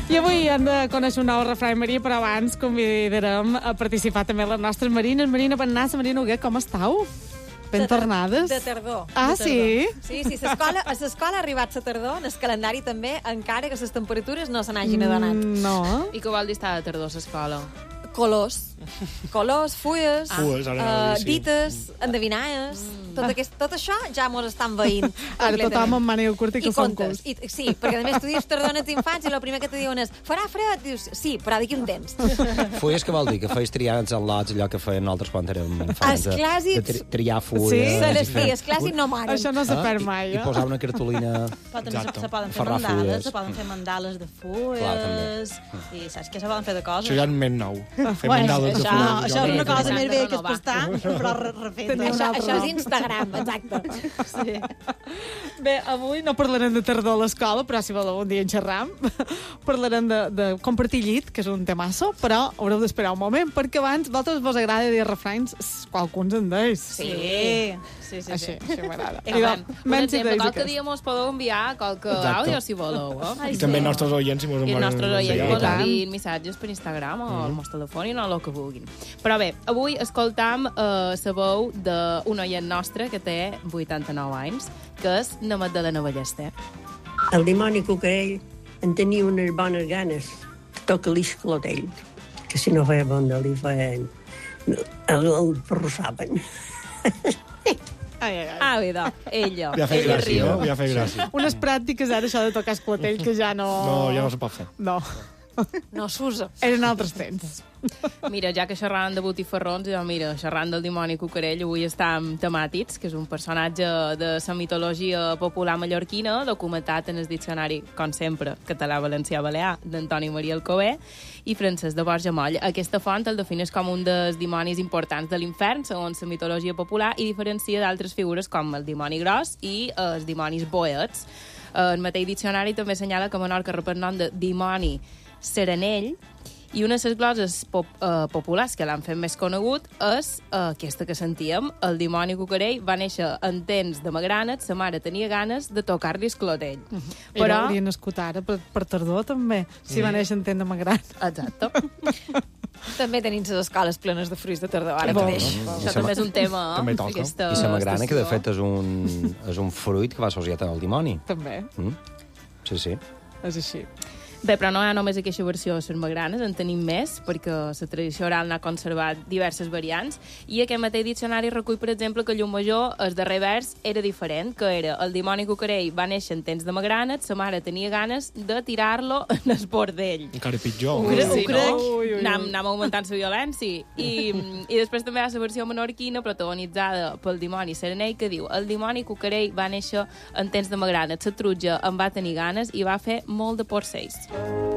I avui hem de conèixer un nou refrany, Maria, però abans convidarem a participar també les nostres Marines. Marina Bennassa, Marina Huguet, com estàu? Ben tornades? De tardor. Ah, sí? Sí, a l'escola ha arribat la tardor, en el calendari també, encara que les temperatures no se n'hagin adonat. No. I què vol dir estar de tardor a l'escola? Colors, fulles, Fulles, ara sí. dites, endevinades... Tot això ja mos estan veient. Ara tothom amb màniga curta i que són contes. Sí, perquè a més tu dius tardor als infants i el primer que te diuen és farà fred, dius sí, però d'aquí un temps. Fulles que vol dir? Que feis triats en lots, allò que feien nosaltres quan érem infants. Els clàssics... De triar fulles. Sí, els clàssics no moren. Això no se perd mai, I posar una cartolina... Se poden fer Ferrar mandales, fulles. se poden fer mandales de fulles, Clar, i saps que se poden fer de coses. Això ja és més nou. Fer Bueno, mandales de fulles. això és una cosa més bé que és renovar. bastant, però refeta. Això és Instagram, exacte. Sí. Bé, avui no parlarem de tardor a l'escola, però si voleu un dia en xerram. Parlarem de compartir llit, que és un temasso, però haureu d'esperar un moment, perquè abans vosaltres vos agrada dir refranys, qualcuns en deis. Sí. Així m'agrada. Per exemple, qualque dia mos podeu enviar qualque àudio, si voleu. I també els nostres oients, si mos I els nostres oients I tant. poden dir missatges per Instagram o el nostre telèfon o el que vulguin. Però bé, avui escoltam la veu d'un oient nostre que té 89 anys, que és na Magdalena Ballester. El dimoni cucarell en tenia unes bones ganes. Toca l'esclotell, que si no feia bon li feien... El perrossaven. Ah, bé, ella. Ja feia ella gràcia, riu. ja feia gràcia. Unes pràctiques, ara, això de tocar esclatell, que ja no... No, ja no se pot fer. No. No s'usa. Eren altres temps. Mira, ja que xerrant de botifarrons, xerrant del dimoni cucarell, avui estem temàtics, que és un personatge de la mitologia popular mallorquina, documentat en el diccionari, com sempre, català-valencià-balear, d'Antoni Maria Alcover i Francesc de Borja Moll. Aquesta font el defineix com un dels dimonis importants de l'infern, segons la mitologia popular, i diferencia d'altres figures com el dimoni gros i els dimonis boets. El mateix diccionari també assenyala que Menorca rep el nom de dimoni serenell, i una de les gloses populars que l'han fet més conegut és aquesta que sentíem. El dimoni cucarell va néixer en temps de magranes, sa mare tenia ganes de tocar-li el clotell. Però hauria nascut ara, per tardor, també, si va néixer en temps de magran. Exacte. També tenim les escoles plenes de fruits de tardor, ara mateix. Això també és un tema. També toca. Aquesta I la magrana, que de estació. fet és un fruit que va associat al dimoni. També, Sí. és així. Bé, però no hi ha només aquesta versió de les magranes, en tenim més, perquè la tradició oral n'ha conservat diverses variants, i aquest mateix diccionari recull, per exemple, que llum major, el darrer vers, era diferent, que era el dimoni cucarell va néixer en temps de magranes, sa mare tenia ganes de tirar-lo en el bordell. Encara pitjor. Ho crec. Ui. Anem augmentant la violència. I després també hi ha la versió menorquina, protagonitzada pel dimoni serenell, que diu: el dimoni cucarell va néixer en temps de magranes, la trutja en va tenir ganes i va fer molt de porcells.